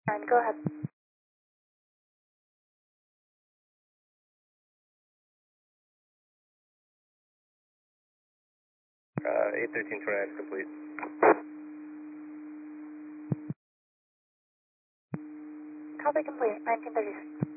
And go ahead. 813 triad complete. Copy complete, 1930.